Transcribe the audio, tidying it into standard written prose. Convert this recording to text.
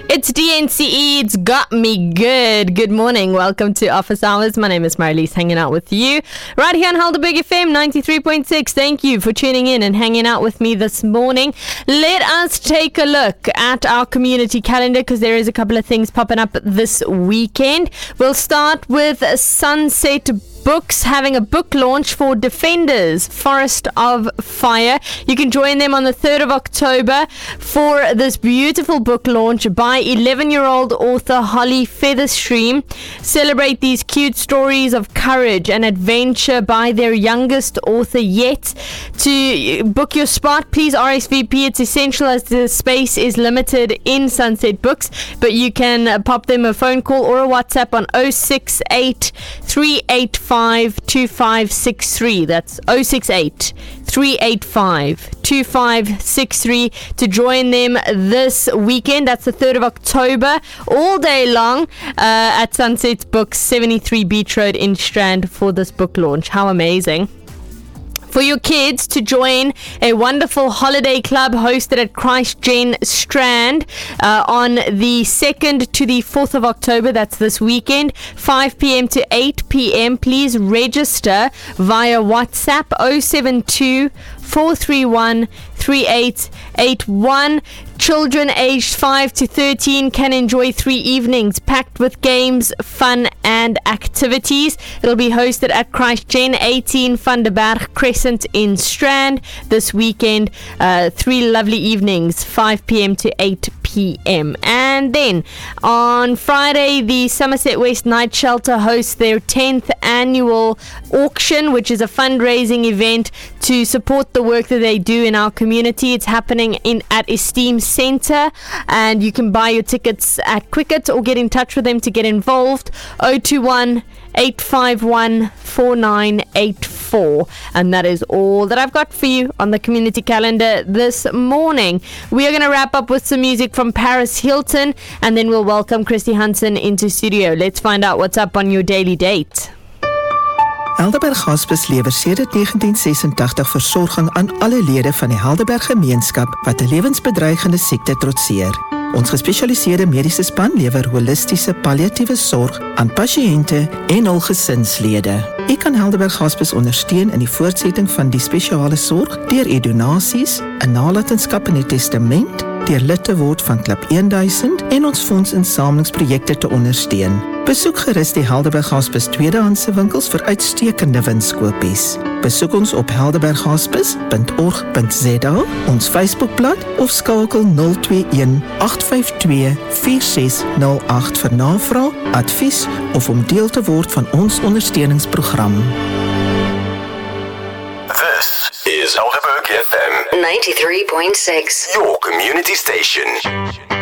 It's DNCE, it's got me good. Good morning, welcome to Office Hours. My name is Marlies, hanging out with you right here on Helderberg FM 93.6. Thank you for tuning in and hanging out with me this morning. Let us take a look at our community calendar because there is a couple of things popping up this weekend. We'll start with Sunset Books having a book launch for Defenders, Forest of Fire. You can join them on the 3rd of October for this beautiful book launch by 11-year-old author Holly Featherstream. Celebrate these cute stories of courage and adventure by their youngest author yet. To book your spot, please RSVP. It's essential as the space is limited in Sunset Books, but you can pop them a phone call or a WhatsApp on 068 385 2563. That's 068 385 2563 to join them this weekend. That's the 3rd of October, all day long at Sunset Books, 73 Beach Road in Strand for this book launch. How amazing. For your kids to join a wonderful holiday club hosted at Christgen Strand on the 2nd to the 4th of October. That's this weekend, 5 p.m. to 8 p.m. Please register via WhatsApp 072 431 3881. Children aged 5 to 13 can enjoy 3 evenings packed with games, fun and activities. It'll be hosted at Christgen 18 Van der Berg Crescent in Strand this weekend. 3 lovely evenings, 5 p.m. to 8 p.m. And then on Friday, the Somerset West Night Shelter hosts their 10th annual auction, which is a fundraising event to support the work that they do in our community. It's happening at Esteem Centre, and you can buy your tickets at Quicket or get in touch with them to get involved. 021 851 4984. And that is all that I've got for you on the community calendar this morning. We are going to wrap up with some music from Paris Hilton, and then we'll welcome Christy Hansen into studio. Let's find out what's up on your daily date. Helderberg Hospice lewer sedert 1986 versorging aan alle lede van die Helderberg gemeenskap wat 'n lewensbedreigende siekte trotseer. Ons gespesialiseerde mediese span lewer holistiese palliatiewe sorg aan pasiënte en hul gesinslede. U kan Helderberg Hospice ondersteun in die voortsetting van die spesiale sorg deur u donasies, 'n nalatenskap en 'n testament, deur lid te word van Klub 1000 en ons fondsinsamelingsprojekte te ondersteun. Besoek gerus die Helderberg Hospice tweedehandse winkels vir uitstekende winskoopies. Besoek ons op helderberghospice.org.za, ons Facebookblad of skakel 021 852 4608 vir navraag, advies of om deel te word van ons ondersteuningsprogram. This is Helderberg FM 93.6, your community station.